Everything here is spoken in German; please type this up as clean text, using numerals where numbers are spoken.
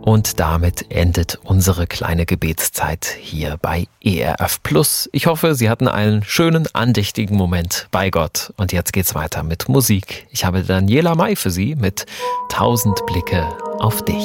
Und damit endet unsere kleine Gebetszeit hier bei ERF Plus. Ich hoffe, Sie hatten einen schönen, andächtigen Moment bei Gott. Und jetzt geht's weiter mit Musik. Ich habe Daniela Mai für Sie mit 1000 Blicke auf dich.